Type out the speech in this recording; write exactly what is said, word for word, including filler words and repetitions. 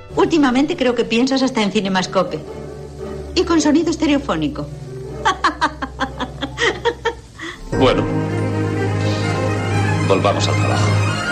Últimamente creo que piensas hasta en cinemascope. Y con sonido estereofónico. Bueno, volvamos al trabajo.